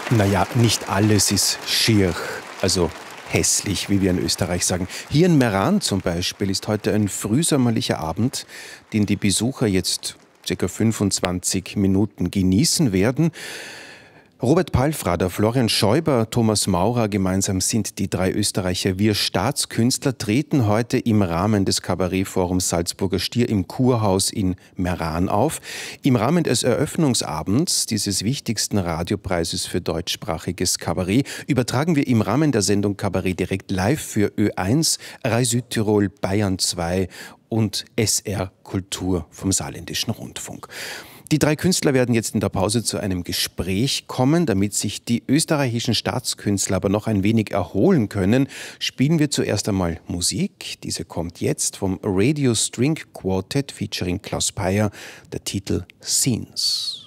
Naja, nicht alles ist schier, also hässlich, wie wir in Österreich sagen. Hier in Meran zum Beispiel ist heute ein frühsommerlicher Abend, den die Besucher jetzt ca. 25 Minuten genießen werden. Robert Palfrader, Florian Schäuber, Thomas Maurer, gemeinsam sind die drei Österreicher Wir Staatskünstler, treten heute im Rahmen des Kabarettforums Salzburger Stier im Kurhaus in Meran auf. Im Rahmen des Eröffnungsabends dieses wichtigsten Radiopreises für deutschsprachiges Kabarett übertragen wir im Rahmen der Sendung Kabarett direkt live für Ö1, Rai Südtirol, Bayern 2 und SR Kultur vom Saarländischen Rundfunk. Die drei Künstler werden jetzt in der Pause zu einem Gespräch kommen. Damit sich die österreichischen Staatskünstler aber noch ein wenig erholen können, spielen wir zuerst einmal Musik. Diese kommt jetzt vom Radio String Quartet featuring Klaus Peyer, der Titel Scenes.